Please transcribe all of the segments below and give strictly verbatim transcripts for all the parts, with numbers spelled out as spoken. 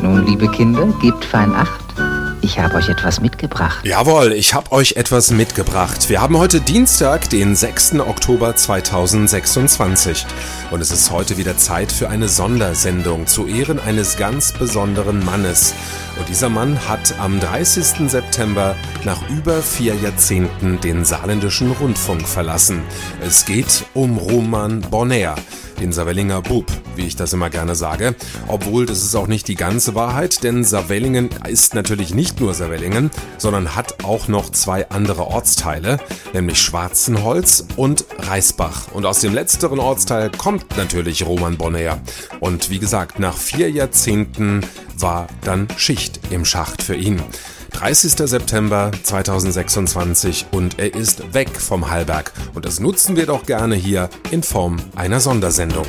Nun, liebe Kinder, gebt fein Acht. Ich habe euch etwas mitgebracht. Jawohl, ich habe euch etwas mitgebracht. Wir haben heute Dienstag, den sechsten Oktober zweitausendsechsundzwanzig. Und es ist heute wieder Zeit für eine Sondersendung zu Ehren eines ganz besonderen Mannes. Und dieser Mann hat am dreißigsten September nach über vier Jahrzehnten den saarländischen Rundfunk verlassen. Es geht um Roman Bonheur, den Saarvellinger Bub, wie ich das immer gerne sage. Obwohl, das ist auch nicht die ganze Wahrheit, denn Saarvellingen ist natürlich nicht nur Saarvellingen, sondern hat auch noch zwei andere Ortsteile, nämlich Schwarzenholz und Reisbach. Und aus dem letzteren Ortsteil kommt natürlich Roman Bonheur. Und wie gesagt, nach vier Jahrzehnten war dann Schicht im Schacht für ihn. dreißigsten September zweitausendsechsundzwanzig und er ist weg vom Hallberg. Und das nutzen wir doch gerne hier in Form einer Sondersendung.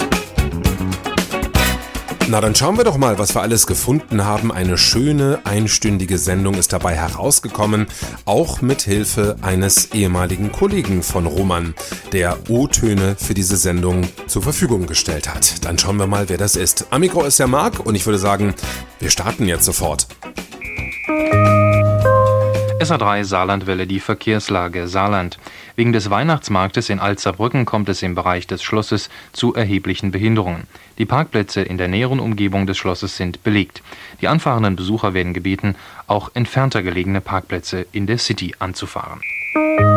Na, dann schauen wir doch mal, was wir alles gefunden haben. Eine schöne, einstündige Sendung ist dabei herausgekommen, auch mit Hilfe eines ehemaligen Kollegen von Roman, der O-Töne für diese Sendung zur Verfügung gestellt hat. Dann schauen wir mal, wer das ist. Am Mikro ist der Marc und ich würde sagen, wir starten jetzt sofort. S A drei Saarlandwelle, die Verkehrslage Saarland. Wegen des Weihnachtsmarktes in Alzerbrücken kommt es im Bereich des Schlosses zu erheblichen Behinderungen. Die Parkplätze in der näheren Umgebung des Schlosses sind belegt. Die anfahrenden Besucher werden gebeten, auch entfernter gelegene Parkplätze in der City anzufahren.